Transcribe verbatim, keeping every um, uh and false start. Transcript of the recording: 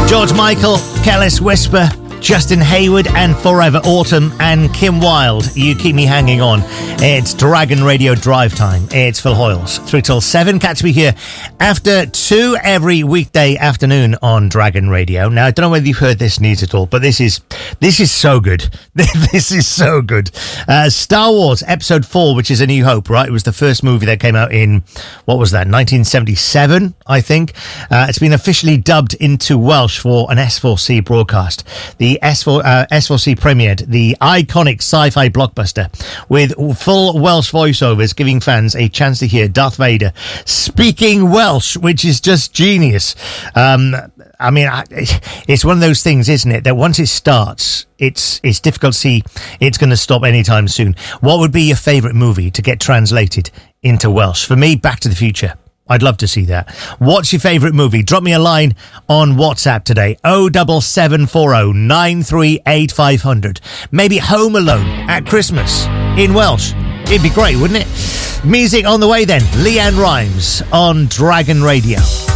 George Michael, Careless Whisper, Justin Hayward and Forever Autumn, and Kim Wilde, You Keep Me Hanging On. It's Dragon Radio Drive Time. It's Phil Hoyles. three till seven. Catch me here after two every weekday afternoon on Dragon Radio. Now, I don't know whether you've heard this news at all, but this is this is so good. This is so good. Uh, Star Wars Episode four, which is A New Hope, right? It was the first movie that came out in, what was that, nineteen seventy-seven, I think. Uh, it's been officially dubbed into Welsh for an S four C broadcast. The S four, uh, S four C premiered the iconic sci-fi blockbuster with full Welsh voiceovers, giving fans a chance to hear Darth Vader speaking Welsh, which is just genius. Um, I mean, it's one of those things, isn't it, that once it starts, it's it's difficult to see it's going to stop anytime soon. What would be your favourite movie to get translated into Welsh? For me, Back to the Future. I'd love to see that. What's your favourite movie? Drop me a line on WhatsApp today. oh seven seven four oh nine three eight five hundred. Maybe Home Alone at Christmas in Welsh. It'd be great, wouldn't it? Music on the way then. Leanne Rimes on Dragon Radio.